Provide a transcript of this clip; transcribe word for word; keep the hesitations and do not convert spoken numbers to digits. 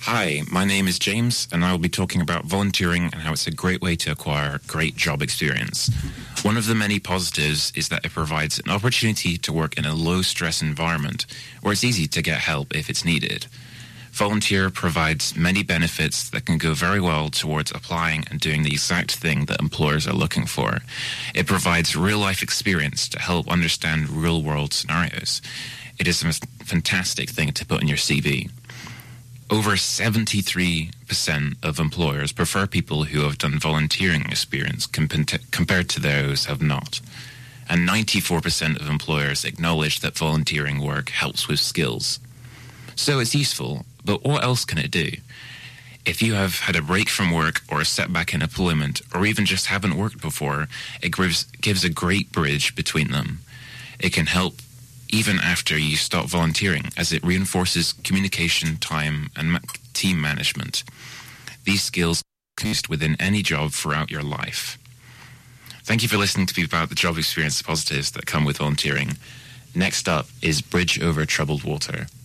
Hi, my name is James, and I will be talking about volunteering and how it's a great way to acquire great job experience. One of the many positives is that it provides an opportunity to work in a low-stress environment where it's easy to get help if it's needed. Volunteer provides many benefits that can go very well towards applying and doing the exact thing that employers are looking for. It provides real-life experience to help understand real-world scenarios. It is a fantastic thing to put in your C V. Over seventy-three percent of employers prefer people who have done volunteering experience compared to those who have not. And ninety-four percent of employers acknowledge that volunteering work helps with skills. So it's useful, but what else can it do? If you have had a break from work or a setback in employment, or even just haven't worked before, it gives, gives a great bridge between them. It can help even after you stop volunteering, as it reinforces communication, time, and ma- team management. These skills are used within any job throughout your life. Thank you for listening to me about the job experience positives that come with volunteering. Next up is Bridge Over Troubled Water.